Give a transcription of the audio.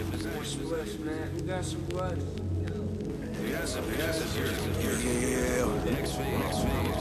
What's man? We got some what? We got some. Yeah. Next phase.